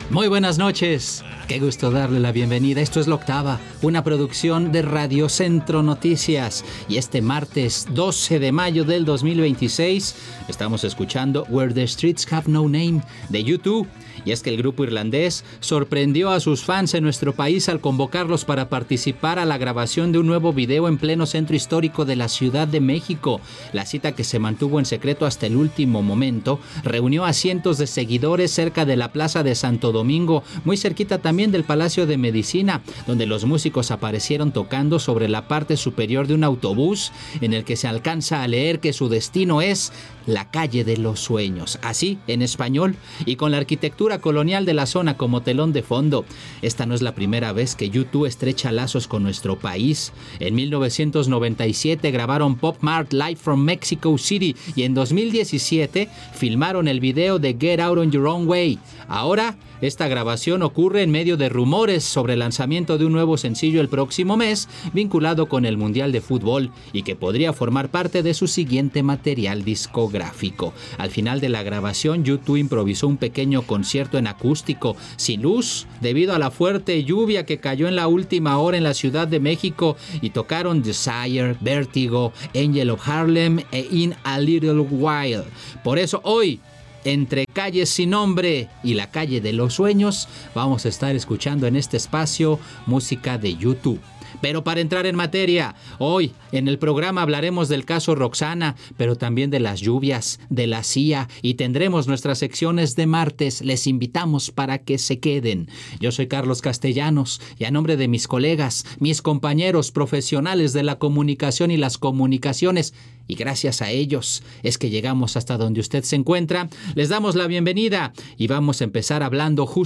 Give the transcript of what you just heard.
Muy buenas noches, qué gusto darle la bienvenida. Esto es La Octava, una producción de Radio Centro Noticias. Y este martes 12 de mayo del 2026 estamos escuchando Where the Streets Have No Name de U2. Y es que el grupo irlandés sorprendió a sus fans en nuestro país al convocarlos para participar a la grabación de un nuevo video en pleno centro histórico de la Ciudad de México. La cita, que se mantuvo en secreto hasta el último momento, reunió a cientos de seguidores cerca de la Plaza de Santo Domingo, muy cerquita también del Palacio de Medicina, donde los músicos aparecieron tocando sobre la parte superior de un autobús en el que se alcanza a leer que su destino es la calle de los sueños, así en español, y con la arquitectura colonial de la zona como telón de fondo. Esta no es la primera vez que U2 estrecha lazos con nuestro país. En 1997 grabaron Pop Mart Live from Mexico City y en 2017 filmaron el video de Get Out on Your Own Way. Ahora, esta grabación ocurre en medio de rumores sobre el lanzamiento de un nuevo sencillo el próximo mes, vinculado con el Mundial de Fútbol y que podría formar parte de su siguiente material discográfico. Al final de la grabación, U2 improvisó un pequeño concierto en acústico, sin luz, debido a la fuerte lluvia que cayó en la última hora en la Ciudad de México, y tocaron Desire, Vertigo, Angel of Harlem e In a Little While. Por eso hoy, entre Calles sin Nombre y La Calle de los Sueños, vamos a estar escuchando en este espacio música de U2. Pero para entrar en materia, hoy en el programa hablaremos del caso Roxana, pero también de las lluvias, de la CIA, y tendremos nuestras secciones de martes. Les invitamos para que se queden. Yo soy Carlos Castellanos y a nombre de mis colegas, mis compañeros profesionales de la comunicación y las comunicaciones, y gracias a ellos es que llegamos hasta donde usted se encuentra, les damos la bienvenida y vamos a empezar hablando justamente